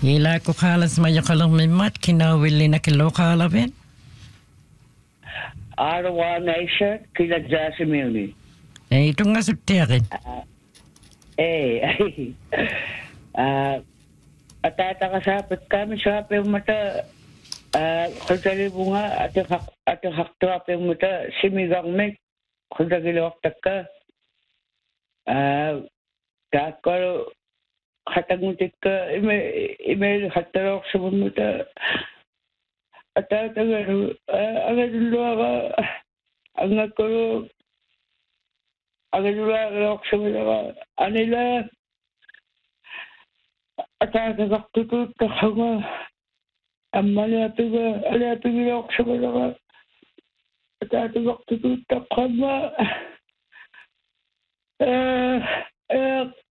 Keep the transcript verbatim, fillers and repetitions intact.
Ila ko kalas mayo kalong mimat kinawili na kilo kalabin. Arawa Nation, kila Jasimuni. Eh, ito nga subtirin. Eh, ay. Ah, atata kasapit kami sa apeng mata. Ah, kutali bunga at at hakto apeng mata simigang mek. Kutali waktak ka. Ah, kakal hatagutik ka ime ime hatarok sa mata. Atata nga agad luwa ang ako agad luwa sa mata. Anila atata kaktutu takanga amma liatuga liatuga ako sa mata. Atata kaktutu takanga eh eh